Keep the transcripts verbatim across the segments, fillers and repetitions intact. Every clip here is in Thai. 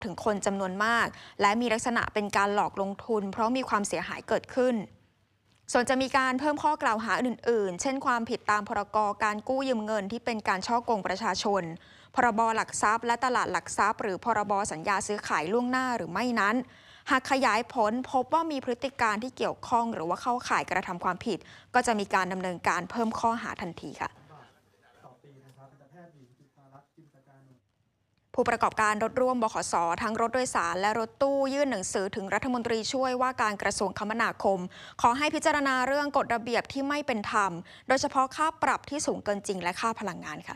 ถึงคนจำนวนมากและมีลักษณะเป็นการหลอกลงทุนเพราะมีความเสียหายเกิดขึ้นส่วนจะมีการเพิ่มข้อกล่าวหาอื่นๆเช่นความผิดตามพรกการกู้ยืมเงินที่เป็นการฉ้อโกงประชาชนพรบหลักทรัพย์และตลาดหลักทรัพย์หรือพรบสัญญาซื้อขายล่วงหน้าหรือไม่นั้นหากขยายผลพบว่ามีพฤติการที่เกี่ยวข้องหรือว่าเข้าข่ายกระทำความผิดก็จะมีการดำเนินการเพิ่มข้อหาทันทีค่ะผู้ประกอบการรถร่วมบขส.ทั้งรถโดยสารและรถตู้ยื่นหนังสือถึงรัฐมนตรีช่วยว่าการกระทรวงคมนาคมขอให้พิจารณาเรื่องกฎระเบียบที่ไม่เป็นธรรมโดยเฉพาะค่าปรับที่สูงเกินจริงและค่าพลังงานค่ะ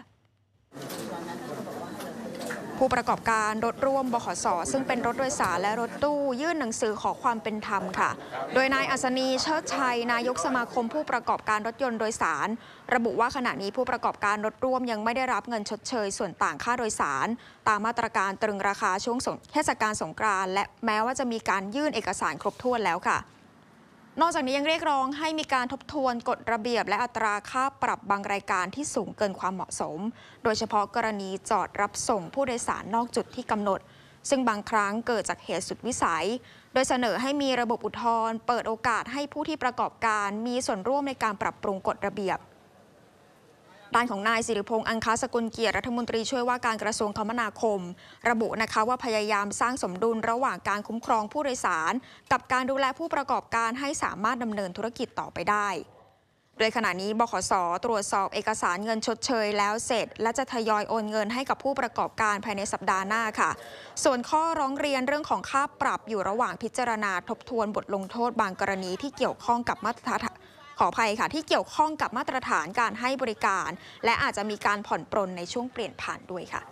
ผู้ประกอบการรถร่วมบขส.ซึ่งเป็นรถโดยสารและรถตู้ยื่นหนังสือขอความเป็นธรรมค่ะโดยนายอัศนีเชิดชัยนายกสมาคมผู้ประกอบการรถยนต์โดยสารระบุว่าขณะนี้ผู้ประกอบการรถร่วมยังไม่ได้รับเงินชดเชยส่วนต่างค่าโดยสารตามมาตรการตรึงราคาช่วงเทศกาลสงกรานต์และแม้ว่าจะมีการยื่นเอกสารครบถ้วนแล้วค่ะนอกจากนี้ยังเรียกร้องให้มีการทบทวนกฎระเบียบและอัตราค่าปรับบางรายการที่สูงเกินความเหมาะสมโดยเฉพาะกรณีจอดรับส่งผู้โดยสารนอกจุดที่กำหนดซึ่งบางครั้งเกิดจากเหตุสุดวิสัยโดยเสนอให้มีระบบอุทธรณ์เปิดโอกาสให้ผู้ที่ประกอบการมีส่วนร่วมในการปรับปรุงกฎระเบียบด้านของนายสิริพงษ์อังคสกุลเกียรติรัฐมนตรีช่วยว่าการกระทรวงคมนาคมระบุนะคะว่าพยายามสร้างสมดุลระหว่างการคุ้มครองผู้โดยสารกับการดูแลผู้ประกอบการให้สามารถดำเนินธุรกิจต่อไปได้โดยขณะนี้บขส.ตรวจสอบเอกสารเงินชดเชยแล้วเสร็จและจะทยอยโอนเงินให้กับผู้ประกอบการภายในสัปดาห์หน้าค่ะส่วนข้อร้องเรียนเรื่องของค่าปรับอยู่ระหว่างพิจารณาทบทวนบทลงโทษบางกรณีที่เกี่ยวข้องกับมาตรฐานขออภัยค่ะที่เกี่ยวข้องกับมาตรฐานการให้บริการและอาจจะมีการผ่อนปรนในช่วงเปลี่ยนผ่านด้วยค่ะ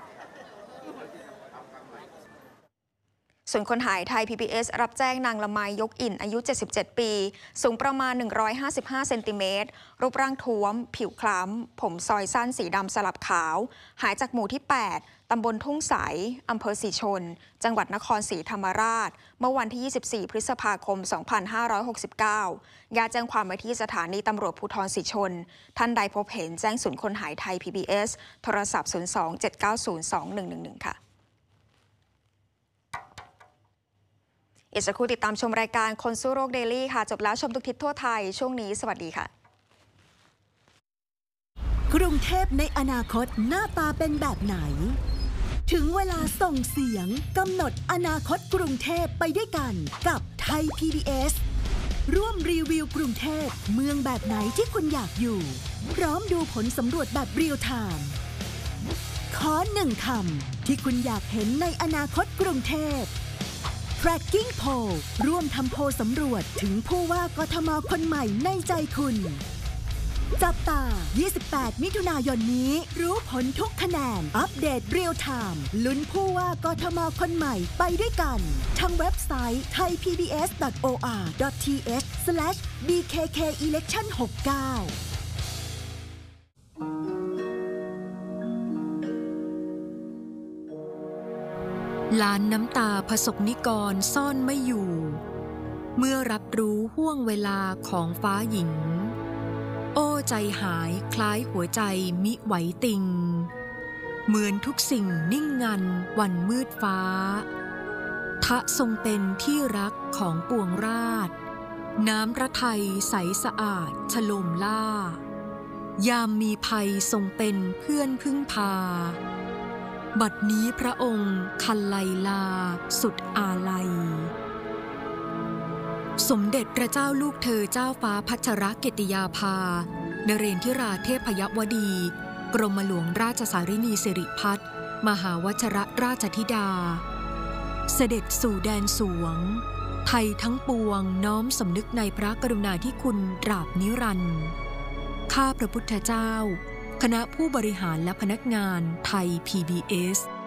ส่วนคนหายไทย พี บี เอส รับแจ้งนางละไมยกอิ่นอายุเจ็ดสิบเจ็ดปีสูงประมาณหนึ่งร้อยห้าสิบห้าเซนติเมตรรูปร่างท้วมผิวคล้ำผมซอยสั้นสีดำสลับขาวหายจากหมู่ที่แปดตำบลทุ่งใสอำเภอศรีชนจังหวัดนครศรีธรรมราชเมื่อวันที่ยี่สิบสี่พฤษภาคมสองพันห้าร้อยหกสิบเก้าญาติแจ้งความไว้ที่สถานีตำรวจภูธรศรีชนท่านใดพบเห็นแจ้งศูนย์คนหายไทย พี บี เอส โทรศัพท์ศูนย์ สอง เจ็ด เก้า ศูนย์ สอง หนึ่ง หนึ่ง หนึ่งค่ะอีกสักครู่ติดตามชมรายการคนสู้โรคเดลี่ค่ะจบแล้วชมทุกทิศทั่วไทยช่วงนี้สวัสดีค่ะกรุงเทพในอนาคตหน้าตาเป็นแบบไหนถึงเวลาส่งเสียงกำหนดอนาคตกรุงเทพไปด้วยกันกับไทย พี บี เอส ร่วมรีวิวกรุงเทพเมืองแบบไหนที่คุณอยากอยู่พร้อมดูผลสำรวจแบบเรียลไทม์ขอหนึ่งคำที่คุณอยากเห็นในอนาคตกรุงเทพTracking Poll ร่วมทำโพลสำรวจถึงผู้ว่ากทมคนใหม่ในใจคุณจับตายี่สิบแปดมิถุนายนนี้รู้ผลทุกคะแนนอัปเดตเรียลไทม์ลุ้นผู้ว่ากทมคนใหม่ไปด้วยกันทางเว็บไซต์ ไทย พี บี เอส ดอท โอ อาร์ ดอท ที เอช สแลช บี เค เค อี เลคชั่น หกสิบเก้าล้านน้ำตาประสบนิกรซ่อนไม่อยู่เมื่อรับรู้ห่วงเวลาของฟ้าหญิงโอ้ใจหายคล้ายหัวใจมิไหวติงเหมือนทุกสิ่งนิ่งงันวันมืดฟ้าทะทรงเป็นที่รักของปวงราษฎร์น้ำพระทัยใสสะอาดฉโลมล่ายามมีภัยทรงเป็นเพื่อนพึ่งพาบัดนี้พระองค์คันไลลาสุดอาลัยสมเด็จพระเจ้าลูกเธอเจ้าฟ้าพัชรกิติยาภานเรนทิราเทพยวดีกรมหลวงราชสารินีสิริพัฒน์มหาวชรราชธิดาเสด็จสู่แดนสวงไทยทั้งปวงน้อมสำนึกในพระกรุณาธิคุณตราบนิรันดร์ข้าพระพุทธเจ้าคณะผู้บริหารและพนักงานไทย พี บี เอส